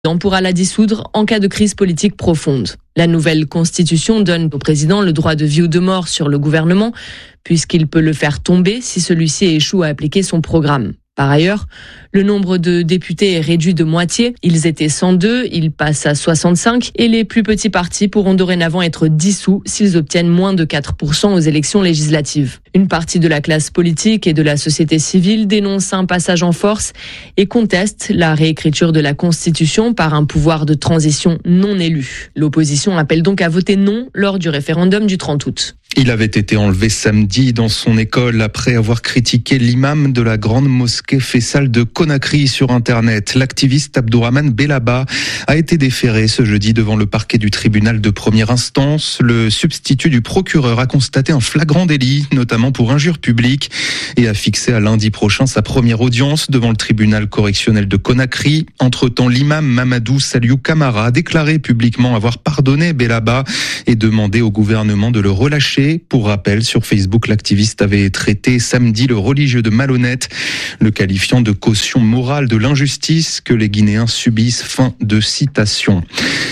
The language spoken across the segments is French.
On pourra la dissoudre en cas de crise politique profonde. La nouvelle constitution donne au président le droit de vie ou de mort sur le gouvernement, puisqu'il peut le faire tomber si celui-ci échoue à appliquer son programme. Par ailleurs, le nombre de députés est réduit de moitié. Ils étaient 102, ils passent à 65 et les plus petits partis pourront dorénavant être dissous s'ils obtiennent moins de 4% aux élections législatives. Une partie de la classe politique et de la société civile dénonce un passage en force et conteste la réécriture de la Constitution par un pouvoir de transition non élu. L'opposition appelle donc à voter non lors du référendum du 30 août. Il avait été enlevé samedi dans son école après avoir critiqué l'imam de la grande mosquée Faisal de Conakry sur Internet. L'activiste Abdourahmane Bellaba a été déféré ce jeudi devant le parquet du tribunal de première instance. Le substitut du procureur a constaté un flagrant délit, notamment pour injure publique, et a fixé à lundi prochain sa première audience devant le tribunal correctionnel de Conakry. Entre-temps, l'imam Mamadou Saliou Camara a déclaré publiquement avoir pardonné Bellaba et demandé au gouvernement de le relâcher. Pour rappel, sur Facebook, l'activiste avait traité samedi le religieux de malhonnête, le qualifiant de caution morale de l'injustice que les Guinéens subissent. Fin de citation.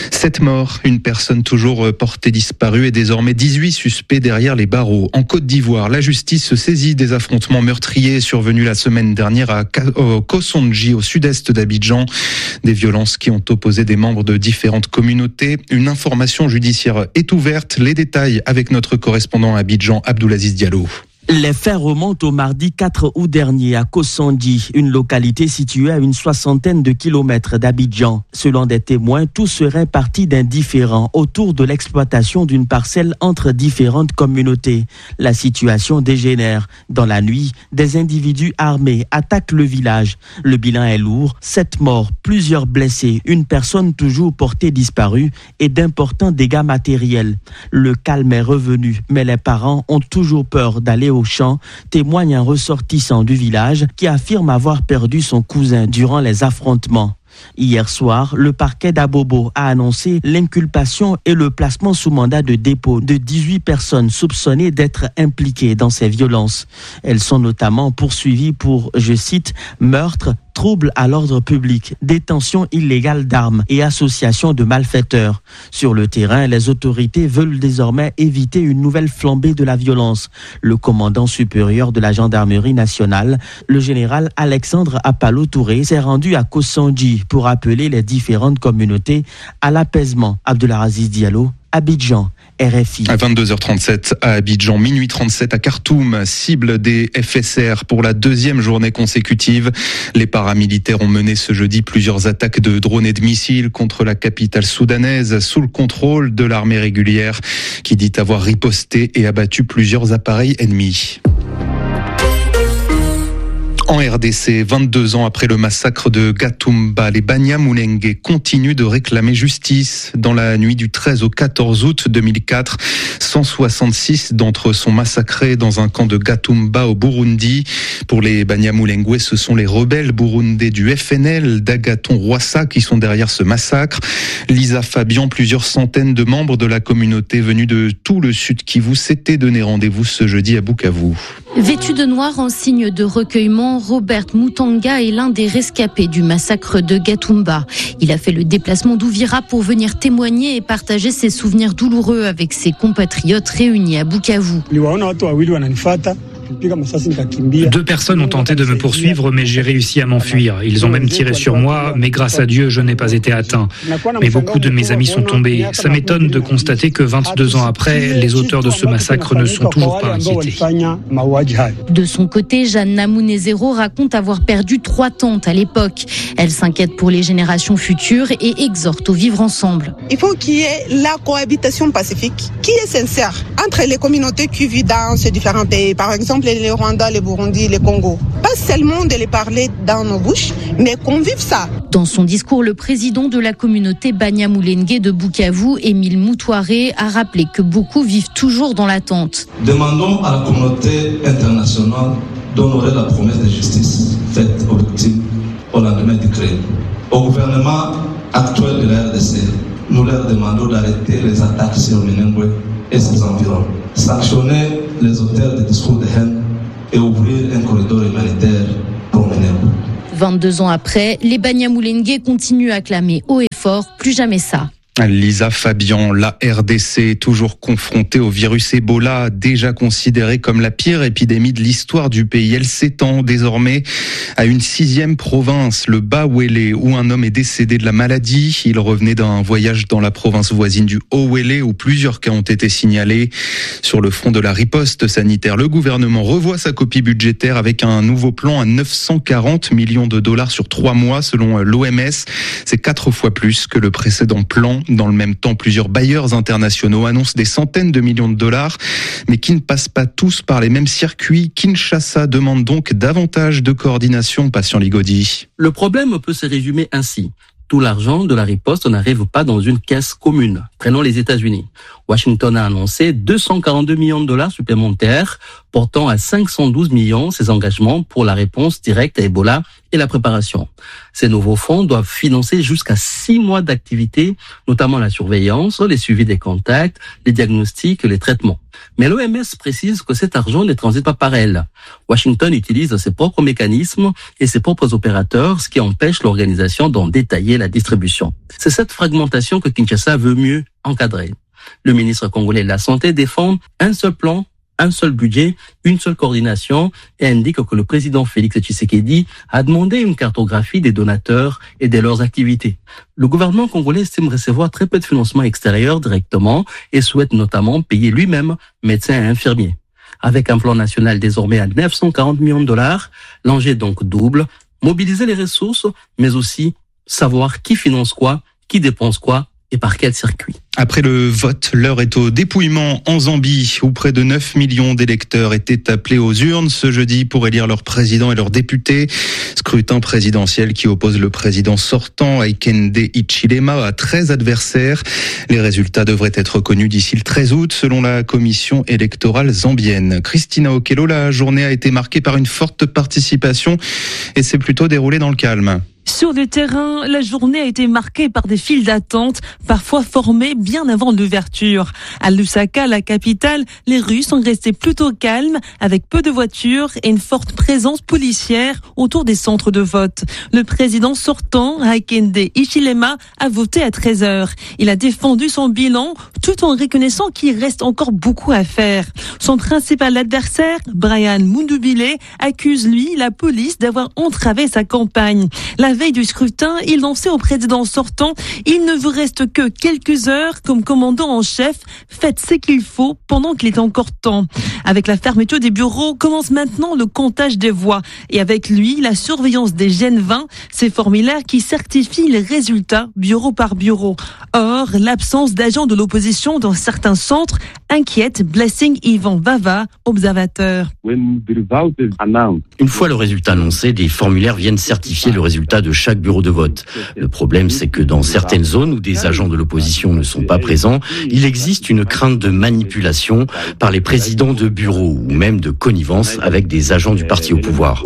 7 morts, une personne toujours portée disparue et désormais 18 suspects derrière les barreaux. En Côte d'Ivoire, la justice se saisit des affrontements meurtriers survenus la semaine dernière à Kosondji, au sud-est d'Abidjan. Des violences qui ont opposé des membres de différentes communautés. Une information judiciaire est ouverte. Les détails avec notre correspondant à Abidjan, Abdoulaziz Diallo. Les faits remontent au mardi 4 août dernier à Kosondji, une localité située à une 60aine de kilomètres d'Abidjan. Selon des témoins, tout serait parti d'un différend autour de l'exploitation d'une parcelle entre différentes communautés. La situation dégénère. Dans la nuit, des individus armés attaquent le village. Le bilan est lourd, 7 morts, plusieurs blessés, une personne toujours portée disparue et d'importants dégâts matériels. Le calme est revenu, mais les parents ont toujours peur d'aller au champ, témoigne un ressortissant du village qui affirme avoir perdu son cousin durant les affrontements. Hier soir, le parquet d'Abobo a annoncé l'inculpation et le placement sous mandat de dépôt de 18 personnes soupçonnées d'être impliquées dans ces violences. Elles sont notamment poursuivies pour, je cite, meurtre, trouble à l'ordre public, détention illégale d'armes et association de malfaiteurs. Sur le terrain, les autorités veulent désormais éviter une nouvelle flambée de la violence. Le commandant supérieur de la gendarmerie nationale, le général Alexandre Apalo Touré, s'est rendu à Kosondji pour appeler les différentes communautés à l'apaisement. Abdoulaziz Diallo, Abidjan, RFI. À 22h37 à Abidjan, minuit 37 à Khartoum, cible des FSR pour la deuxième journée consécutive. Les paramilitaires ont mené ce jeudi plusieurs attaques de drones et de missiles contre la capitale soudanaise sous le contrôle de l'armée régulière qui dit avoir riposté et abattu plusieurs appareils ennemis. En RDC, 22 ans après le massacre de Gatumba, les Banyamulenge continuent de réclamer justice. Dans la nuit du 13 au 14 août 2004, 166 d'entre eux sont massacrés dans un camp de Gatumba au Burundi. Pour les Banyamulenge, ce sont les rebelles burundais du FNL d'Agathon Rwasa qui sont derrière ce massacre. Lisa Fabian, plusieurs centaines de membres de la communauté venus de tout le sud Kivu s'étaient donné rendez-vous ce jeudi à Bukavu. Vêtu de noir en signe de recueillement, Robert Mutanga est l'un des rescapés du massacre de Gatumba. Il a fait le déplacement d'Uvira pour venir témoigner et partager ses souvenirs douloureux avec ses compatriotes réunis à Bukavu. 2 personnes ont tenté de me poursuivre, mais j'ai réussi à m'enfuir. Ils ont même tiré sur moi, mais grâce à Dieu, je n'ai pas été atteint. Mais beaucoup de mes amis sont tombés. Ça m'étonne de constater que 22 ans après, les auteurs de ce massacre ne sont toujours pas inquiétés. De son côté, Jeanne Namunezero raconte avoir perdu 3 tantes à l'époque. Elle s'inquiète pour les générations futures et exhorte au vivre ensemble. Il faut qu'il y ait la cohabitation pacifique qui est sincère entre les communautés qui vivent dans ces différents pays. Par exemple, les Rwandais, les Burundi, les Congo. Pas seulement de les parler dans nos bouches, mais qu'on vive ça. Dans son discours, le président de la communauté Banyamulenge de Bukavu, Émile Moutouaré, a rappelé que beaucoup vivent toujours dans l'attente. Demandons à la communauté internationale d'honorer la promesse de justice faite aux victimes au lendemain du crime. Au gouvernement actuel de la RDC, nous leur demandons d'arrêter les attaques sur Minembwe et ses environs, sanctionner les auteurs des discours de haine et ouvrir un corridor humanitaire pour Minembwe. 22 ans après, les Banyamulenge continuent à clamer haut et fort, plus jamais ça. Lisa Fabian, la RDC, toujours confrontée au virus Ebola, déjà considérée comme la pire épidémie de l'histoire du pays. Elle s'étend désormais à une 6e province, le Bas-Wélé, où un homme est décédé de la maladie. Il revenait d'un voyage dans la province voisine du Haut-Wélé, où plusieurs cas ont été signalés. Sur le front de la riposte sanitaire, le gouvernement revoit sa copie budgétaire avec un nouveau plan à 940 millions de dollars sur 3 mois, selon l'OMS. C'est 4 fois plus que le précédent plan. Dans le même temps, plusieurs bailleurs internationaux annoncent des centaines de millions de dollars, mais qui ne passent pas tous par les mêmes circuits. Kinshasa demande donc davantage de coordination, Patient Ligodi. Le problème peut se résumer ainsi. Tout l'argent de la riposte n'arrive pas dans une caisse commune. Prenons les États-Unis. Washington a annoncé 242 millions de dollars supplémentaires, portant à 512 millions ses engagements pour la réponse directe à Ebola et la préparation. Ces nouveaux fonds doivent financer jusqu'à 6 mois d'activité, notamment la surveillance, les suivis des contacts, les diagnostics, les traitements. Mais l'OMS précise que cet argent ne transite pas par elle. Washington utilise ses propres mécanismes et ses propres opérateurs, ce qui empêche l'organisation d'en détailler la distribution. C'est cette fragmentation que Kinshasa veut mieux encadrer. Le ministre congolais de la Santé défend un seul plan, un seul budget, une seule coordination et indique que le président Félix Tshisekedi a demandé une cartographie des donateurs et de leurs activités. Le gouvernement congolais estime recevoir très peu de financement extérieur directement et souhaite notamment payer lui-même médecins et infirmiers. Avec un plan national désormais à 940 millions de dollars, l'enjeu est donc double, mobiliser les ressources, mais aussi savoir qui finance quoi, qui dépense quoi et par quel circuit. Après le vote, l'heure est au dépouillement en Zambie, où près de 9 millions d'électeurs étaient appelés aux urnes ce jeudi pour élire leur président et leurs députés. Scrutin présidentiel qui oppose le président sortant, Hakainde Hichilema, à 13 adversaires. Les résultats devraient être connus d'ici le 13 août, selon la commission électorale zambienne. Christina Okello, la journée a été marquée par une forte participation et s'est plutôt déroulée dans le calme. Sur le terrain, la journée a été marquée par des files d'attente, parfois formées bien avant l'ouverture. À Lusaka, la capitale, les rues sont restées plutôt calmes, avec peu de voitures et une forte présence policière autour des centres de vote. Le président sortant, Hakainde Hichilema, a voté à 13h. Il a défendu son bilan, tout en reconnaissant qu'il reste encore beaucoup à faire. Son principal adversaire, Brian Mundubile, accuse lui, la police, d'avoir entravé sa campagne. La veille du scrutin, il lançait au président sortant « Il ne vous reste que quelques heures comme commandant en chef. Faites ce qu'il faut pendant qu'il est encore temps. » Avec la fermeture des bureaux, commence maintenant le comptage des voix. Et avec lui, la surveillance des Gen 20, ces formulaires qui certifient les résultats bureau par bureau. Or, l'absence d'agents de l'opposition dans certains centres inquiète Blessing Ivan Vava, observateur. Une fois le résultat annoncé, des formulaires viennent certifier le résultat de chaque bureau de vote. Le problème, c'est que dans certaines zones où des agents de l'opposition ne sont pas présents, il existe une crainte de manipulation par les présidents de bureaux ou même de connivence avec des agents du parti au pouvoir.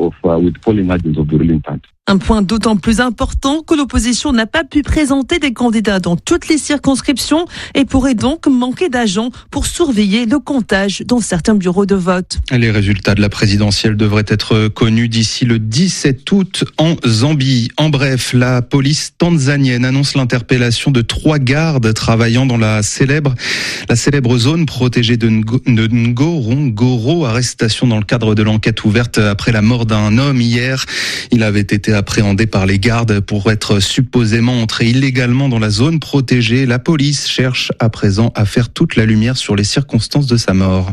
Un point d'autant plus important que l'opposition n'a pas pu présenter des candidats dans toutes les circonscriptions et pourrait donc manquer d'agents pour surveiller le comptage dans certains bureaux de vote. Les résultats de la présidentielle devraient être connus d'ici le 17 août en Zambie. En bref, la police tanzanienne annonce l'interpellation de 3 gardes travaillant dans la célèbre zone protégée de Ngorongoro. Arrestation dans le cadre de l'enquête ouverte après la mort d'un homme hier. Il avait été appréhendé par les gardes pour être supposément entré illégalement dans la zone protégée. La police cherche à présent à faire toute la lumière sur les circonstances de sa mort.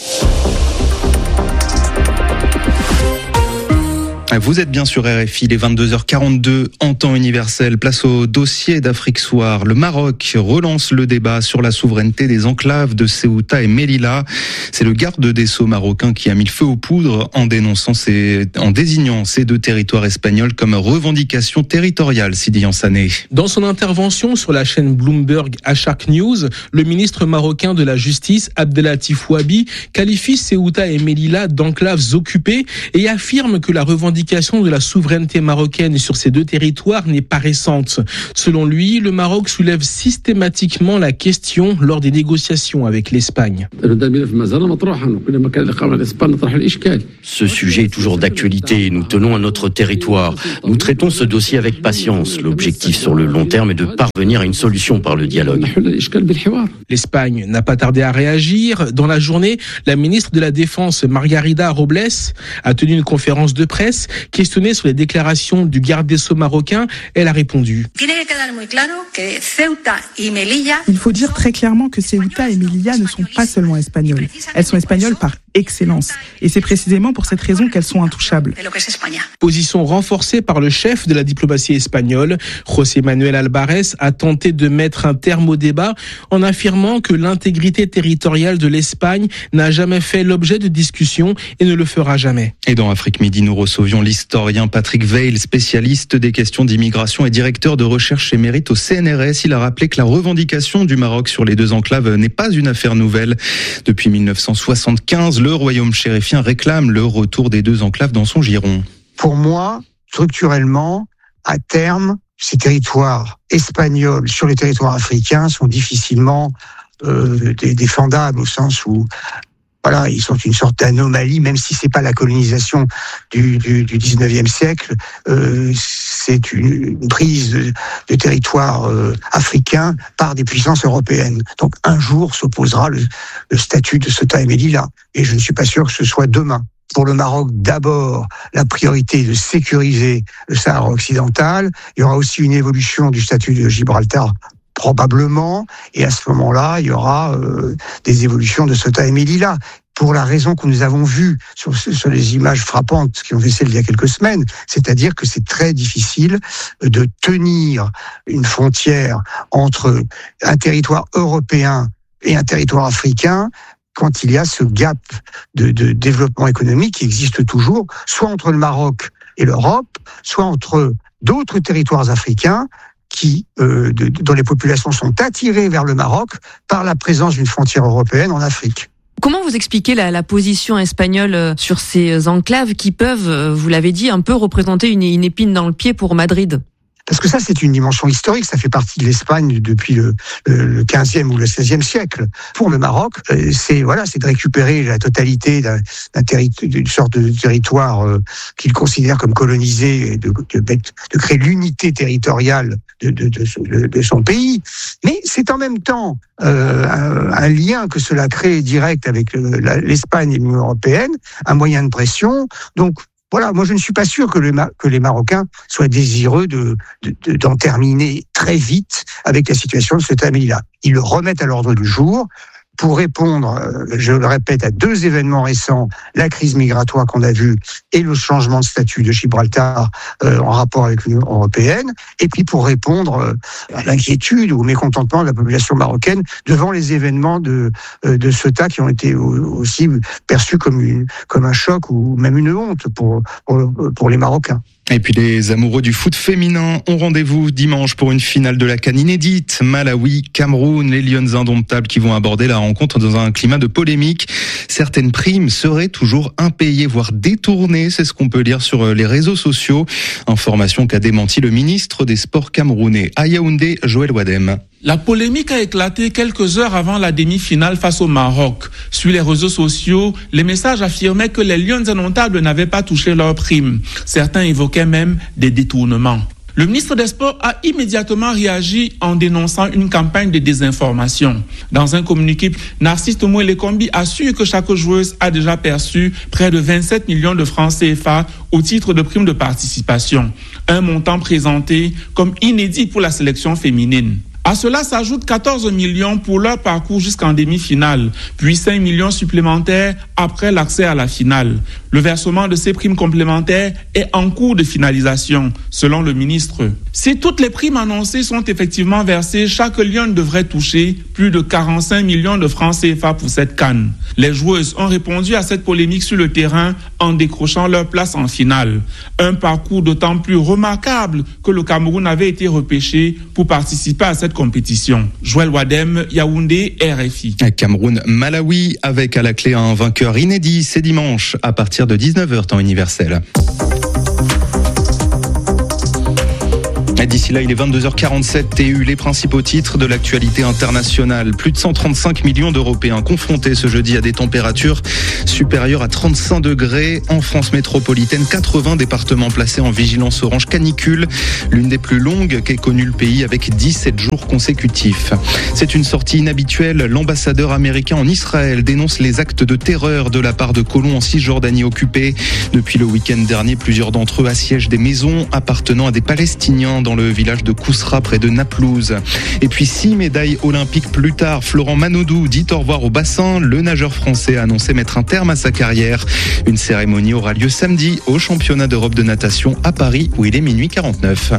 Vous êtes bien sur RFI, les 22h42 en temps universel. Place au dossier d'Afrique Soir. Le Maroc relance le débat sur la souveraineté des enclaves de Ceuta et Melilla. C'est le garde des Sceaux marocain qui a mis le feu aux poudres en désignant ces 2 territoires espagnols comme revendication territoriale, Sidi Yansané. Dans son intervention sur la chaîne Bloomberg à Shark News, le ministre marocain de la Justice, Abdelatif Ouabi, qualifie Ceuta et Melilla d'enclaves occupées et affirme que la revendication revendication de la souveraineté marocaine sur ces deux territoires n'est pas récente. Selon lui, le Maroc soulève systématiquement la question lors des négociations avec l'Espagne. Ce sujet est toujours d'actualité. Nous tenons à notre territoire. Nous traitons ce dossier avec patience. L'objectif sur le long terme est de parvenir à une solution par le dialogue. L'Espagne n'a pas tardé à réagir. Dans la journée, la ministre de la Défense, Margarida Robles, a tenu une conférence de presse. Questionnée sur les déclarations du garde des Sceaux marocain, elle a répondu. Il faut dire très clairement que Ceuta et Melilla ne sont pas seulement espagnoles. Elles sont espagnoles par excellence. Et c'est précisément pour cette raison qu'elles sont intouchables. Position renforcée par le chef de la diplomatie espagnole, José Manuel Albares, a tenté de mettre un terme au débat en affirmant que l'intégrité territoriale de l'Espagne n'a jamais fait l'objet de discussions et ne le fera jamais. Et dans Afrique Midi, nous recevions l'historien Patrick Veil, spécialiste des questions d'immigration et directeur de recherche émérite au CNRS. Il a rappelé que la revendication du Maroc sur les deux enclaves n'est pas une affaire nouvelle. Depuis 1975, le royaume chérifien réclame le retour des deux enclaves dans son giron. Pour moi, structurellement, à terme, ces territoires espagnols sur les territoires africains sont difficilement défendables au sens où voilà, ils sont une sorte d'anomalie, même si c'est pas la colonisation du 19e siècle, c'est une prise de territoire africain par des puissances européennes. Donc un jour s'opposera le statut de Ceuta et Melilla, et je ne suis pas sûr que ce soit demain. Pour le Maroc, d'abord, la priorité est de sécuriser le Sahara occidental. Il y aura aussi une évolution du statut de Gibraltar, probablement, et à ce moment-là, il y aura des évolutions de Ceuta et Melilla. Pour la raison que nous avons vue sur les images frappantes qui ont fait celle il y a quelques semaines, c'est-à-dire que c'est très difficile de tenir une frontière entre un territoire européen et un territoire africain quand il y a ce gap de développement économique qui existe toujours, soit entre le Maroc et l'Europe, soit entre d'autres territoires africains dont les populations sont attirées vers le Maroc par la présence d'une frontière européenne en Afrique. Comment vous expliquez la position espagnole sur ces enclaves qui peuvent, vous l'avez dit, un peu représenter une épine dans le pied pour Madrid ? Parce que ça, c'est une dimension historique, ça fait partie de l'Espagne depuis le 15e ou le 16e siècle. Pour le Maroc, c'est de récupérer la totalité d'une sorte de territoire qu'il considère comme colonisé, et de créer l'unité territoriale de son pays. Mais c'est en même temps un lien que cela crée direct avec l'Espagne et l'Union européenne, un moyen de pression. Donc, voilà, moi je ne suis pas sûr que les Marocains soient désireux d'en terminer très vite avec la situation de Ceuta et Melilla. Ils le remettent à l'ordre du jour pour répondre, je le répète, à deux événements récents, la crise migratoire qu'on a vue et le changement de statut de Gibraltar en rapport avec l'Union européenne, et puis pour répondre à l'inquiétude ou au mécontentement de la population marocaine devant les événements de Ceuta qui ont été aussi perçus comme un choc ou même une honte pour les Marocains. Et puis les amoureux du foot féminin ont rendez-vous dimanche pour une finale de la CAN inédite. Malawi, Cameroun, les Lions indomptables qui vont aborder la rencontre dans un climat de polémique. Certaines primes seraient toujours impayées, voire détournées, c'est ce qu'on peut lire sur les réseaux sociaux. Information qu'a démenti le ministre des Sports camerounais à Yaoundé, Joël Wadem. La polémique a éclaté quelques heures avant la demi-finale face au Maroc. Sur les réseaux sociaux, les messages affirmaient que les Lions indomptables n'avaient pas touché leurs primes. Certains évoquaient même des détournements. Le ministre des Sports a immédiatement réagi en dénonçant une campagne de désinformation. Dans un communiqué, Narcisse Tomoé-Lekombi assure que chaque joueuse a déjà perçu près de 27 millions de francs CFA au titre de primes de participation. Un montant présenté comme inédit pour la sélection féminine. À cela s'ajoutent 14 millions pour leur parcours jusqu'en demi-finale, puis 5 millions supplémentaires après l'accès à la finale. Le versement de ces primes complémentaires est en cours de finalisation, selon le ministre. Si toutes les primes annoncées sont effectivement versées, chaque Lion devrait toucher plus de 45 millions de francs CFA pour cette CAN. Les joueuses ont répondu à cette polémique sur le terrain en décrochant leur place en finale. Un parcours d'autant plus remarquable que le Cameroun avait été repêché pour participer à cette compétition. Joël Wadem, Yaoundé, RFI. Cameroun-Malawi, avec à la clé un vainqueur inédit, c'est dimanche à partir de 19h temps universel. Et d'ici là, il est 22h47, TU, les principaux titres de l'actualité internationale. Plus de 135 millions d'Européens confrontés ce jeudi à des températures supérieures à 35 degrés. En France métropolitaine, 80 départements placés en vigilance orange canicule, l'une des plus longues qu'ait connue le pays avec 17 jours consécutifs. C'est une sortie inhabituelle. L'ambassadeur américain en Israël dénonce les actes de terreur de la part de colons en Cisjordanie occupée. Depuis le week-end dernier, plusieurs d'entre eux assiègent des maisons appartenant à des Palestiniens dans le village de Kousra près de Naplouse. Et puis 6 médailles olympiques plus tard, Florent Manodou dit au revoir au bassin. Le nageur français a annoncé mettre un terme à sa carrière. Une cérémonie aura lieu samedi au championnat d'Europe de natation à Paris où il est minuit 49.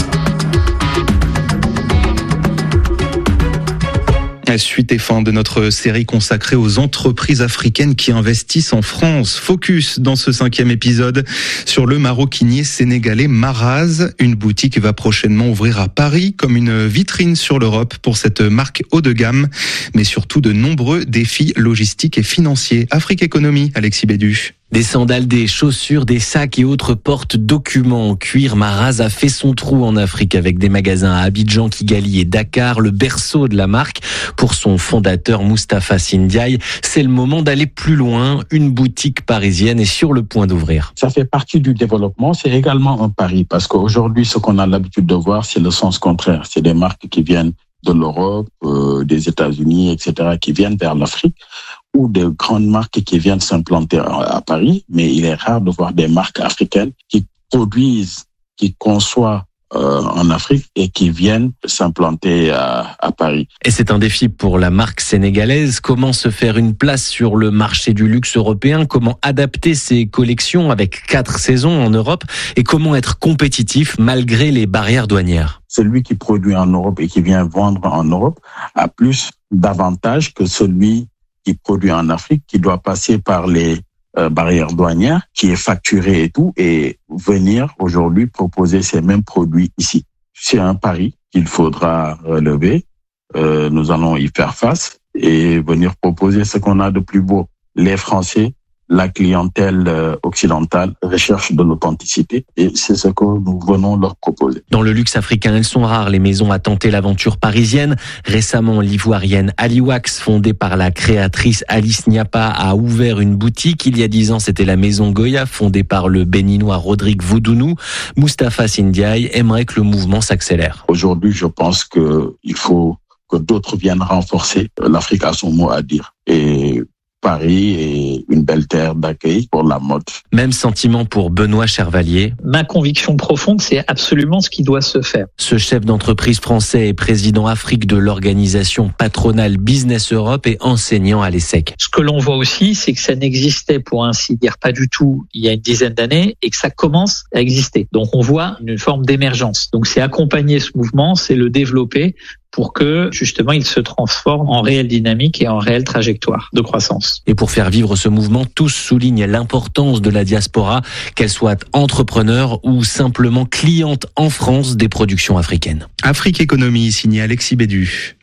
Suite et fin de notre série consacrée aux entreprises africaines qui investissent en France. Focus dans ce 5e épisode sur le maroquinier sénégalais Maraz. Une boutique va prochainement ouvrir à Paris comme une vitrine sur l'Europe pour cette marque haut de gamme, mais surtout de nombreux défis logistiques et financiers. Afrique Économie, Alexis Bédu. Des sandales, des chaussures, des sacs et autres porte-documents en cuir. Maraz a fait son trou en Afrique avec des magasins à Abidjan, Kigali et Dakar, le berceau de la marque. Pour son fondateur Moustapha Sy Ndiaye, c'est le moment d'aller plus loin. Une boutique parisienne est sur le point d'ouvrir. Ça fait partie du développement, c'est également un pari parce qu'aujourd'hui, ce qu'on a l'habitude de voir, c'est le sens contraire. C'est des marques qui viennent de l'Europe, des États-Unis, etc., qui viennent vers l'Afrique, ou de grandes marques qui viennent s'implanter à Paris, mais il est rare de voir des marques africaines qui produisent, qui conçoivent en Afrique et qui viennent s'implanter à Paris. Et c'est un défi pour la marque sénégalaise. Comment se faire une place sur le marché du luxe européen? Comment adapter ses collections avec 4 saisons en Europe? Et comment être compétitif malgré les barrières douanières? Celui qui produit en Europe et qui vient vendre en Europe a plus d'avantages que celui qui produit en Afrique, qui doit passer par les barrières douanières, qui est facturé et tout, et venir aujourd'hui proposer ces mêmes produits ici. C'est un pari qu'il faudra relever. Nous allons y faire face et venir proposer ce qu'on a de plus beau. Les Français, la clientèle occidentale recherche de l'authenticité et c'est ce que nous venons leur proposer. Dans le luxe africain, elles sont rares les maisons à tenter l'aventure parisienne. Récemment, l'ivoirienne Aliwax, fondée par la créatrice Alice Niapa, a ouvert une boutique. Il y a 10 ans, c'était la maison Goya, fondée par le béninois Rodrigue Voudounou. Moustapha Sy Ndiaye aimerait que le mouvement s'accélère. Aujourd'hui, je pense qu'il faut que d'autres viennent renforcer. L'Afrique a son mot à dire. Et Paris est une belle terre d'accueil pour la mode. Même sentiment pour Benoît Chervalier. Ma conviction profonde, c'est absolument ce qui doit se faire. Ce chef d'entreprise français est président Afrique de l'organisation patronale Business Europe et enseignant à l'ESSEC. Ce que l'on voit aussi, c'est que ça n'existait pour ainsi dire pas du tout il y a une dizaine d'années et que ça commence à exister. Donc on voit une forme d'émergence. Donc c'est accompagner ce mouvement, c'est le développer pour que, justement, il se transforme en réelle dynamique et en réelle trajectoire de croissance. Et pour faire vivre ce mouvement, tous soulignent l'importance de la diaspora, qu'elle soit entrepreneur ou simplement cliente en France des productions africaines. Afrique Économie, signé Alexis Bédu.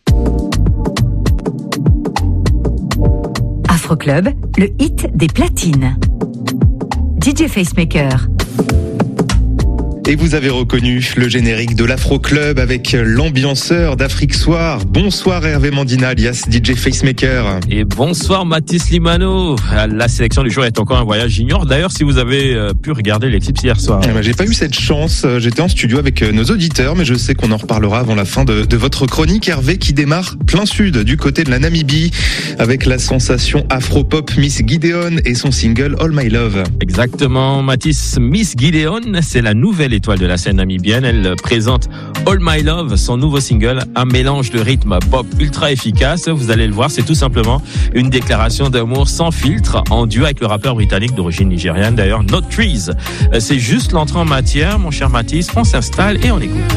Afroclub, le hit des platines. DJ Facemaker. Et vous avez reconnu le générique de l'Afro Club avec l'ambianceur d'Afrique Soir. Bonsoir Hervé Mandina, alias DJ Facemaker. Et bonsoir Mathis Limano. La sélection du jour est encore un voyage junior. D'ailleurs, si vous avez pu regarder l'éclipse hier soir. J'ai pas eu cette chance. J'étais en studio avec nos auditeurs, mais je sais qu'on en reparlera avant la fin de votre chronique. Hervé qui démarre plein sud, du côté de la Namibie, avec la sensation afro-pop Miss Gideon et son single All My Love. Exactement, Mathis. Miss Gideon, c'est la nouvelle étoile de la scène namibienne. Elle présente All My Love, son nouveau single, un mélange de rythme pop ultra efficace. Vous allez le voir, c'est tout simplement une déclaration d'amour sans filtre en duo avec le rappeur britannique d'origine nigériane, d'ailleurs, Not Trees. C'est juste l'entrée en matière, mon cher Mathis. On s'installe et on écoute.